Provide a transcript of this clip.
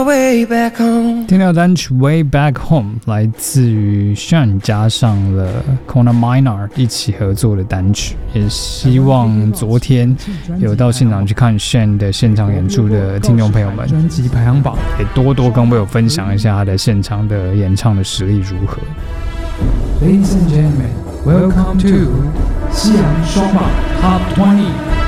听到单曲 Way Back Home 来自于 Sean 加上了 Kona Minor 一起合作的单曲，也希望昨天有到现场去看 Sean 的现场演出的听众朋友们，专辑排行榜也多多跟我有分享一下他的现场的演唱的实力如何。Ladies and gentlemen, welcome to 西洋双榜 Top 20。